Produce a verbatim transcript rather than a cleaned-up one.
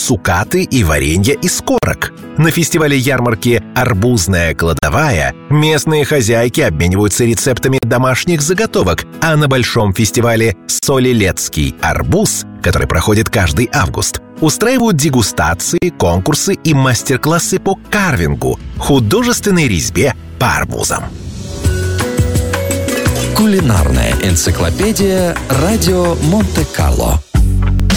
цукаты и варенье из корок. На фестивале-ярмарке «Арбузная кладовая» местные хозяйки обмениваются рецептами домашних заготовок, а на большом фестивале «Солилецкий арбуз», который проходит каждый август, устраивают дегустации, конкурсы и мастер-классы по карвингу, художественной резьбе по арбузам. Кулинарная энциклопедия «Радио Монте-Карло».